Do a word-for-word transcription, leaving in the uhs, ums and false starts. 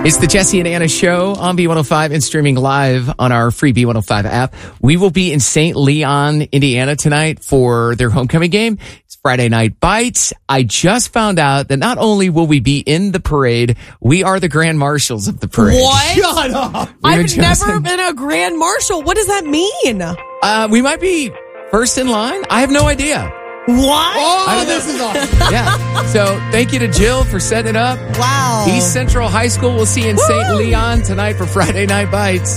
It's the Jesse and Anna Show on B one oh five and streaming live on our free B one oh five app. We will be in Saint Leon, Indiana tonight for their homecoming game. It's Friday Night Bites. I just found out that not only will we be in the parade, we are the grand marshals of the parade. What? Shut up. I've just- never been a grand marshal. What does that mean? Uh, we might be first in line. I have no idea. What? Oh, this is awesome. Yeah. So thank you to Jill for setting it up. Wow. East Central High School. We'll see you in Saint Leon tonight for Friday Night Bites.